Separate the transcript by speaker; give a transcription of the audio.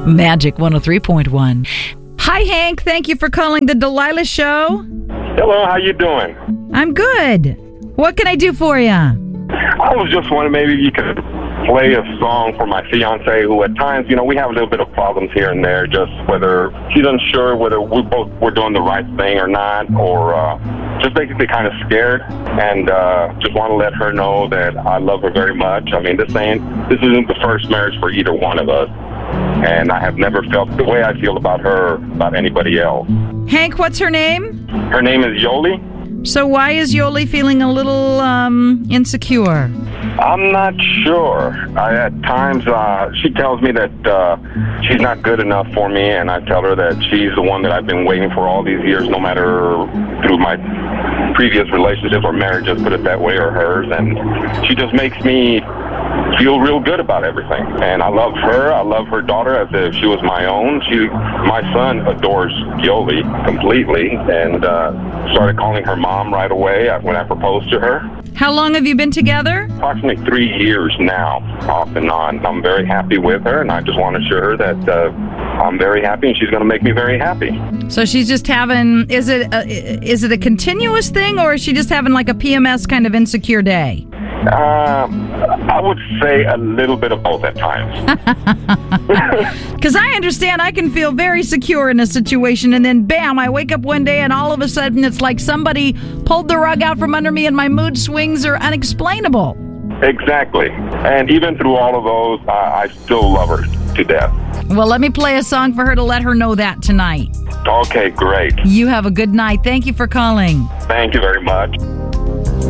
Speaker 1: Magic 103.1. Hi, Hank. Thank you for calling the Delilah Show.
Speaker 2: Hello, how you doing?
Speaker 1: I'm good. What can I do for you?
Speaker 2: I was just wondering maybe you could play a song for my fiance, who at times, we have a little bit of problems here and there, just whether she's unsure whether we're doing the right thing or not, or just basically kind of scared, and just want to let her know that I love her very much. I mean, this isn't the first marriage for either one of us, and I have never felt the way I feel about her about anybody else.
Speaker 1: Hank, what's her name?
Speaker 2: Her name is Yoli.
Speaker 1: So why is Yoli feeling a little insecure?
Speaker 2: I'm not sure. At times, she tells me that she's not good enough for me, and I tell her that she's the one that I've been waiting for all these years, no matter through my previous relationships or marriages, put it that way, or hers. And she just makes me feel real good about everything. And I love her. I love her daughter as if she was my own. My son adores Yoli completely, and started calling her mom right away when I proposed to her.
Speaker 1: How long have you been together?
Speaker 2: Approximately 3 years now, off and on. I'm very happy with her, and I just want to assure her that I'm very happy, and she's going to make me very happy.
Speaker 1: So she's just having, is it a continuous thing, or is she just having like a PMS kind of insecure day?
Speaker 2: I would say a little bit of both at times.
Speaker 1: Because I understand I can feel very secure in a situation, and then bam, I wake up one day and all of a sudden it's like somebody pulled the rug out from under me and my mood swings are unexplainable.
Speaker 2: Exactly. And even through all of those, I still love her to death.
Speaker 1: Well, let me play a song for her to let her know that tonight.
Speaker 2: Okay, great.
Speaker 1: You have a good night. Thank you for calling.
Speaker 2: Thank you very much.